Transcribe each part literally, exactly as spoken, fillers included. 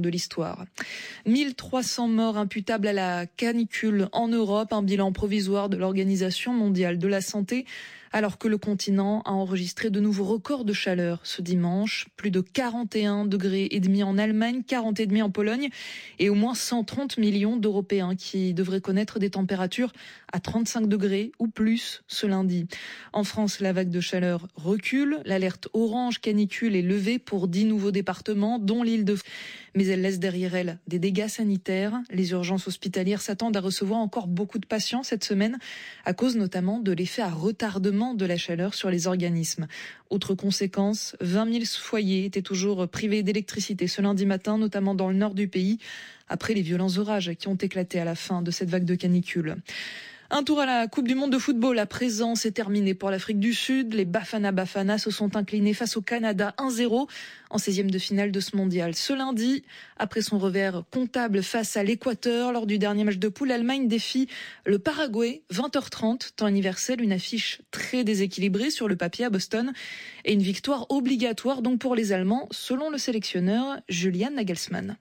de l'histoire. mille trois cents morts imputables à la canicule en Europe, un bilan provisoire de l'Organisation mondiale de la santé, alors que le continent a enregistré de nouveaux records de chaleur ce dimanche. Plus de quarante et un degrés et demi en Allemagne, quarante et demi en Pologne et au moins cent trente millions d'Européens qui devraient connaître des températures à trente-cinq degrés ou plus ce lundi. En France, la vague de chaleur recule. L'alerte orange canicule est levée pour dix nouveaux départements, dont l'Île-de-France. Mais elle laisse derrière elle des dégâts sanitaires. Les urgences hospitalières s'attendent à recevoir encore beaucoup de patients cette semaine, à cause notamment de l'effet à retardement de la chaleur sur les organismes. Autre conséquence, vingt mille foyers étaient toujours privés d'électricité ce lundi matin, notamment dans le nord du pays, après les violents orages qui ont éclaté à la fin de cette vague de canicule. Un tour à la Coupe du Monde de football à présent, c'est terminé pour l'Afrique du Sud. Les Bafana Bafana se sont inclinés face au Canada un zéro en seizième de finale de ce mondial. Ce lundi, après son revers comptable face à l'Équateur lors du dernier match de poule, l'Allemagne défie le Paraguay, vingt heures trente, temps universel, une affiche très déséquilibrée sur le papier à Boston et une victoire obligatoire donc pour les Allemands, selon le sélectionneur Julian Nagelsmann.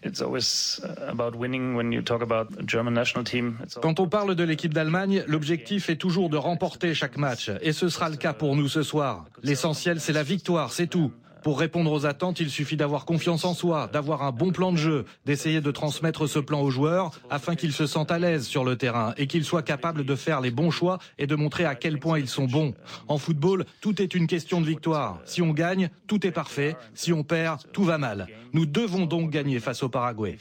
Quand on parle de l'équipe d'Allemagne, l'objectif est toujours de remporter chaque match. Et ce sera le cas pour nous ce soir. L'essentiel, c'est la victoire, c'est tout. Pour répondre aux attentes, il suffit d'avoir confiance en soi, d'avoir un bon plan de jeu, d'essayer de transmettre ce plan aux joueurs afin qu'ils se sentent à l'aise sur le terrain et qu'ils soient capables de faire les bons choix et de montrer à quel point ils sont bons. En football, tout est une question de victoire. Si on gagne, tout est parfait. Si on perd, tout va mal. Nous devons donc gagner face au Paraguay.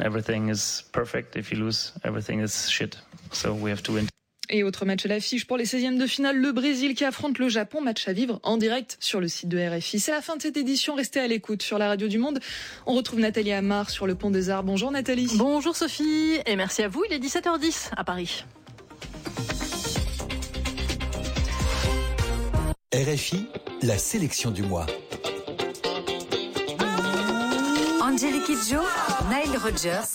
Et autre match à l'affiche pour les seizièmes de finale, le Brésil qui affronte le Japon, match à vivre en direct sur le site de R F I. C'est la fin de cette édition, restez à l'écoute sur la radio du Monde. On retrouve Nathalie Amar sur le Pont des Arts. Bonjour Nathalie. Bonjour Sophie et merci à vous, il est dix-sept heures dix à Paris. R F I, la sélection du mois. Angelique Kidjo, Nile Rodgers,